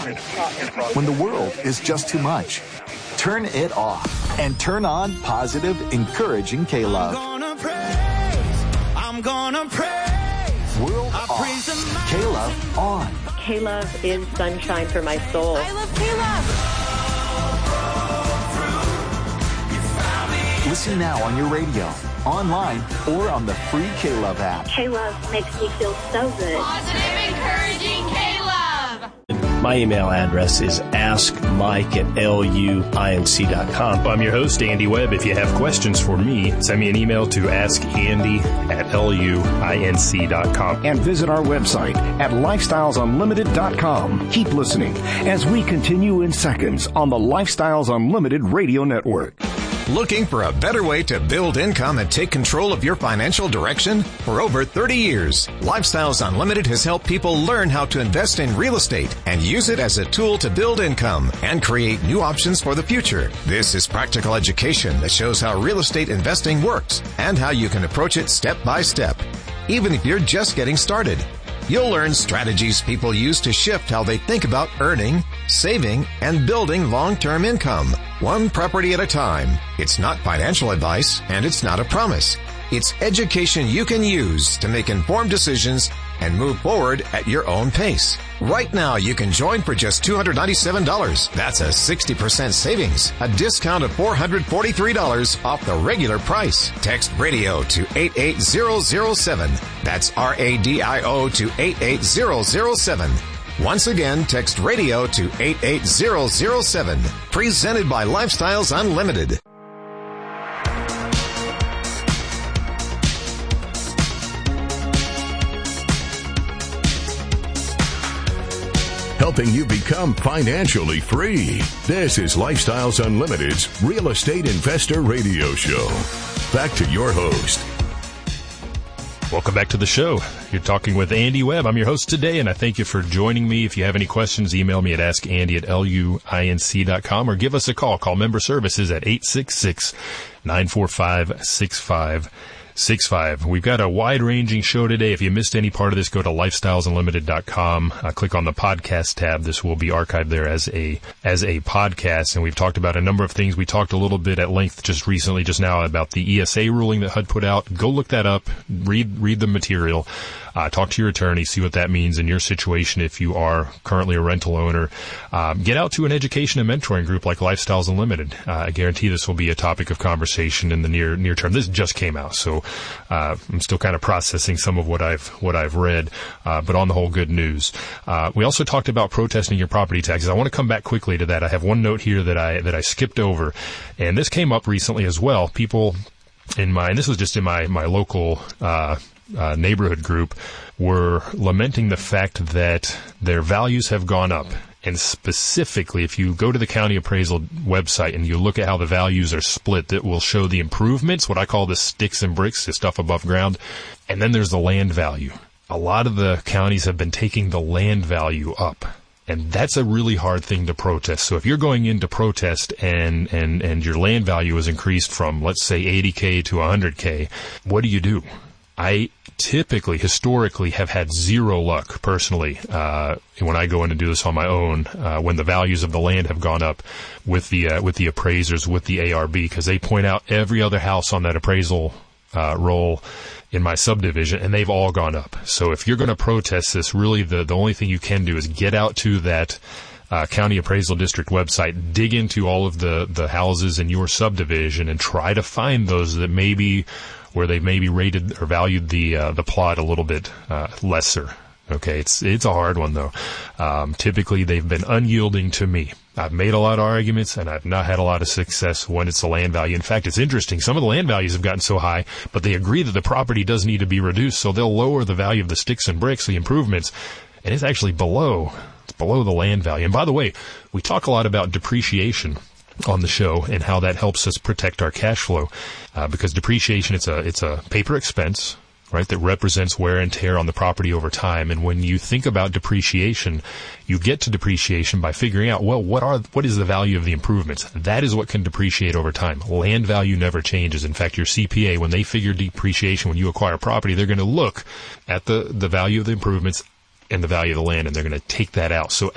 When the world is just too much, turn it off and turn on positive, encouraging K-Love. I'm gonna praise. World off. K-Love on. K-Love is sunshine for my soul. I love K-Love. Listen now on your radio, online, or on the free K-Love app. K-Love makes me feel so good. Positive, encouraging K-Love. My email address is askmike@luinc.com. I'm your host, Andy Webb. If you have questions for me, send me an email to askandy@luinc.com. And visit our website at lifestylesunlimited.com. Keep listening as we continue in seconds on the Lifestyles Unlimited Radio Network. Looking for a better way to build income and take control of your financial direction? For over 30 years, Lifestyles Unlimited has helped people learn how to invest in real estate and use it as a tool to build income and create new options for the future. This is practical education that shows how real estate investing works and how you can approach it step by step, even if you're just getting started. You'll learn strategies people use to shift how they think about earning, saving, and building long-term income, one property at a time. It's not financial advice, and it's not a promise. It's education you can use to make informed decisions and move forward at your own pace. Right now, you can join for just $297. That's a 60% savings, a discount of $443 off the regular price. Text radio to 88007. That's RADIO to 88007. Once again, text radio to 88007. Presented by Lifestyles Unlimited. Helping you become financially free. This is Lifestyles Unlimited's Real Estate Investor Radio Show. Back to your host. Welcome back to the show. You're talking with Andy Webb. I'm your host today, and I thank you for joining me. If you have any questions, email me at askandy@luinc.com or give us a call. Call member services at 866-945-6565. We've got a wide-ranging show today. If you missed any part of this, go to lifestylesunlimited.com. Click on the podcast tab. This will be archived there as a podcast. And we've talked about a number of things. We talked a little bit at length just now about the ESA ruling that HUD put out. Go look that up. Read the material. Talk to your attorney, see what that means in your situation if you are currently a rental owner. Get out to an education and mentoring group like Lifestyles Unlimited. I guarantee this will be a topic of conversation in the near term. This just came out, so I'm still kind of processing some of what I've read, but on the whole, good news. We also talked about protesting your property taxes. I want to come back quickly to that. I have one note here that I skipped over, and this came up recently as well. People and this was just in my local neighborhood group were lamenting the fact that their values have gone up. And specifically, if you go to the county appraisal website and you look at how the values are split, that will show the improvements, what I call the sticks and bricks, the stuff above ground. And then there's the land value. A lot of the counties have been taking the land value up. And that's a really hard thing to protest. So if you're going in to protest and your land value is increased from, let's say, 80K to 100K, what do? I historically have had zero luck personally when I go in and do this on my own when the values of the land have gone up with the appraisers, with the ARB, because they point out every other house on that appraisal roll in my subdivision, and they've all gone up. So if you're going to protest this, really the only thing you can do is get out to that county appraisal district website, dig into all of the houses in your subdivision, and try to find those that where they've maybe rated or valued the plot a little bit lesser. Okay, it's a hard one though. Typically they've been unyielding to me. I've made a lot of arguments and I've not had a lot of success when it's the land value. In fact, it's interesting. Some of the land values have gotten so high, but they agree that the property does need to be reduced, so they'll lower the value of the sticks and bricks, the improvements, and it's actually below the land value. And by the way, we talk a lot about depreciation on the show and how that helps us protect our cash flow, because depreciation, it's a paper expense, right, that represents wear and tear on the property over time. And when you think about depreciation, you get to depreciation by figuring out, well, what is the value of the improvements? That is what can depreciate over time. Land value never changes. In fact, your CPA, when they figure depreciation when you acquire property, they're going to look at the value of the improvements and the value of the land, and they're going to take that out. So